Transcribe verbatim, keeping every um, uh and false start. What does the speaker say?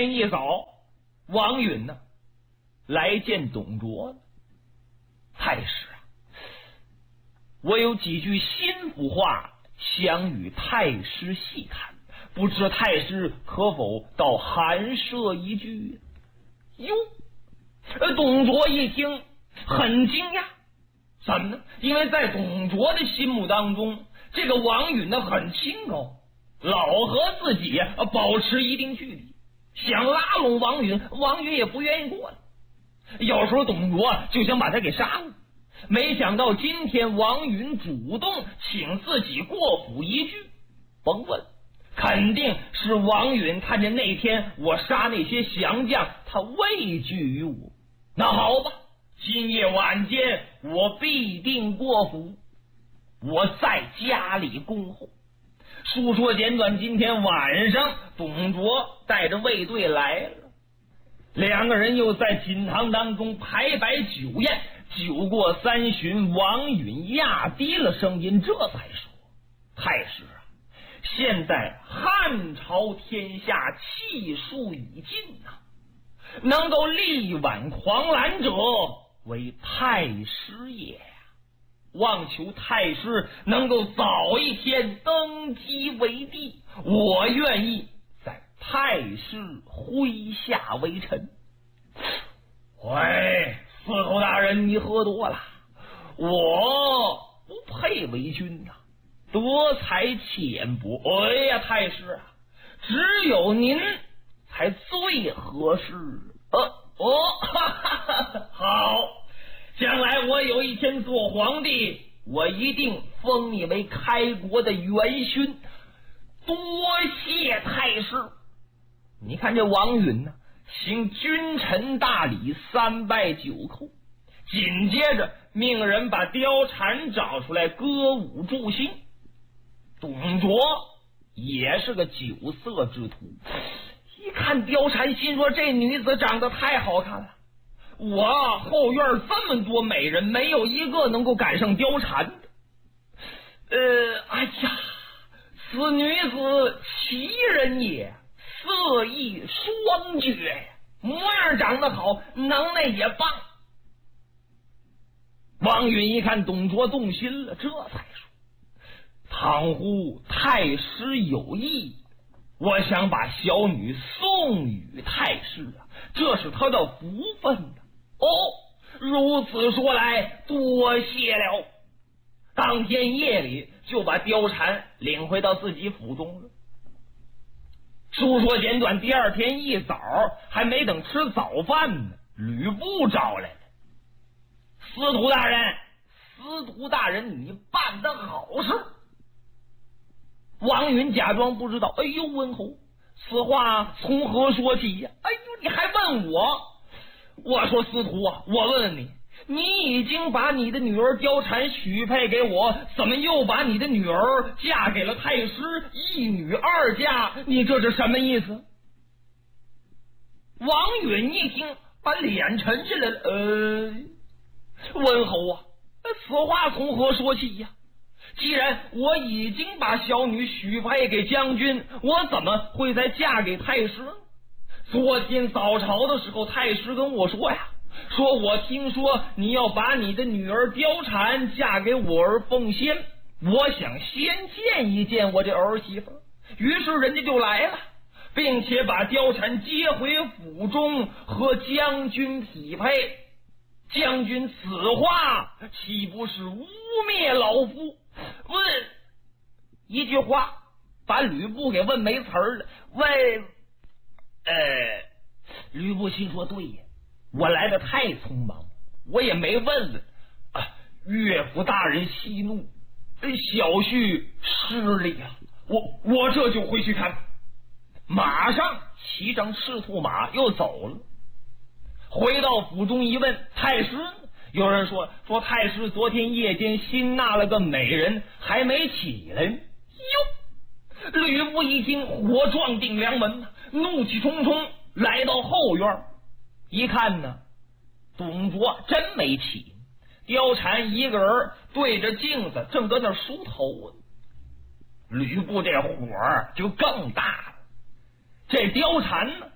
天一早，王允呢来见董卓了。太师啊，我有几句心腹话想与太师细谈，不知太师可否到寒舍一句？哟，董卓一听很惊讶，怎么呢？因为在董卓的心目当中，这个王允呢很清高，老和自己保持一定距离，想拉拢王允，王允也不愿意过来。有时候董卓就想把他给杀了，没想到今天王允主动请自己过府一聚，甭问，肯定是王允看见那天我杀那些降将，他畏惧于我。那好吧，今夜晚间我必定过府，我在家里恭候。书说简短，今天晚上董卓带着卫队来了，两个人又在锦堂当中排摆酒宴。酒过三巡，王允压低了声音，这才说：太师啊，现在汉朝天下气数已尽啊，能够力挽狂澜者为太师也，望求太师能够早一天登基为帝，我愿意在太师麾下为臣。喂，司徒大人，你喝多了，我不配为君呐、啊，德才浅薄。哎呀，太师啊，只有您才最合适。呃哦，哈哈哈，好，将来我有一天做皇帝，我一定封你为开国的元勋。多谢太师。你看这王允呢，行君臣大礼，三拜九叩，紧接着命人把貂蝉找出来歌舞助兴。董卓也是个酒色之徒，一看貂蝉，心说这女子长得太好看了，我后院这么多美人，没有一个能够赶上貂蝉的。呃，哎呀，此女子奇人也，色艺双绝，模样长得好，能耐也棒。王允一看董卓动心了，这才说：倘乎太师有意，我想把小女送与太师啊，这是他的福分啊。哦，如此说来，多谢了。当天夜里就把貂蝉领回到自己府中了。书说简短，第二天一早还没等吃早饭呢，吕布找来了。司徒大人，司徒大人，你办的好事。王允假装不知道，哎呦，温侯，此话从何说起呀？哎呦，你还问我？我说司徒啊，我问问你，你已经把你的女儿貂蝉许配给我，怎么又把你的女儿嫁给了太师，一女二嫁？你这是什么意思？王允一听，把脸沉下来了。呃，温侯啊，此话从何说起呀？既然我已经把小女许配给将军，我怎么会再嫁给太师呢？昨天早朝的时候，太师跟我说呀，说我听说你要把你的女儿貂蝉嫁给我儿凤仙，我想先见一见我这儿媳妇。于是人家就来了，并且把貂蝉接回府中和将军匹配。将军此话岂不是污蔑老夫？问一句话，把吕布给问没词儿了。问呃，吕布心说对呀，我来的太匆忙，我也没问问啊。岳父大人息怒，小婿失礼啊，我我这就回去看。马上骑上赤兔马又走了。回到府中一问，太师呢？有人说说太师昨天夜间新纳了个美人，还没起来呢。哟，吕布一听，火撞顶梁门，怒气冲冲来到后院，一看呢，董卓真没起，貂蝉一个人对着镜子正搁那梳头。吕布这火就更大了。这貂蝉呢，